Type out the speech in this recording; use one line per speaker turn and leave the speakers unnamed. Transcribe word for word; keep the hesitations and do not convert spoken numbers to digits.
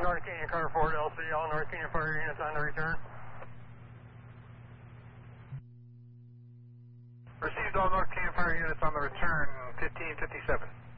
North Canyon Car Ford L C, all North Canyon Fire units on the return.
Received all North Canyon Fire units on the return, fifteen fifty-seven.